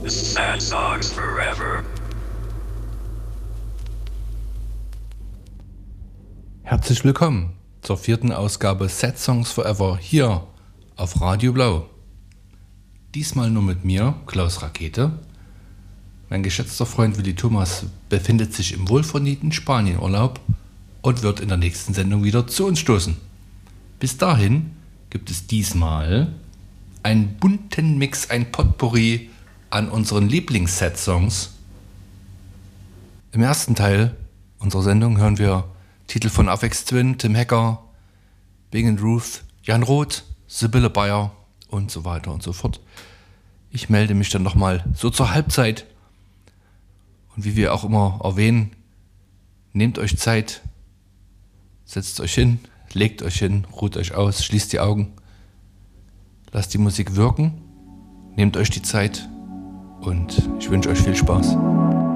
Sad songs forever. Herzlich willkommen zur 4. Ausgabe Sad Songs Forever hier auf Radio Blau. Diesmal nur mit mir, Klaus Rakete. Mein geschätzter Freund Willi Thomas befindet sich im wohlverdienten Spanienurlaub und wird in der nächsten Sendung wieder zu uns stoßen. Bis dahin gibt es diesmal einen bunten Mix, ein Potpourri an unseren Lieblings-Sad-Songs. Im ersten Teil unserer Sendung hören wir Titel von Aphex Twin, Tim Hacker, Bing & Ruth, Jan Roth, Sibylle Bayer und so weiter und so fort. Ich melde mich dann nochmal so zur Halbzeit. Und wie wir auch immer erwähnen, nehmt euch Zeit, setzt euch hin, legt euch hin, ruht euch aus, schließt die Augen, lasst die Musik wirken, nehmt euch die Zeit und ich wünsche euch viel Spaß.